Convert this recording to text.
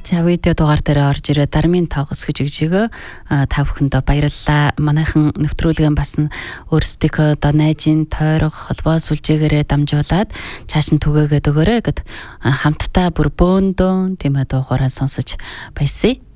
За видео дугаар дээр орж ирээ дармын тоогос гэж өгжөөгөө та бүхэндээ баярлалаа. Манайхан нэвтрүүлгийн бас өөрсдийнхөө одоо найзын тойрог холбоо сүлжээгээрээ дамжуулаад цааш нь түгээгээд өгөөрэй гэд хамтдаа бүр бөөндөө тийм ээ дугаараа сонсож баясъя.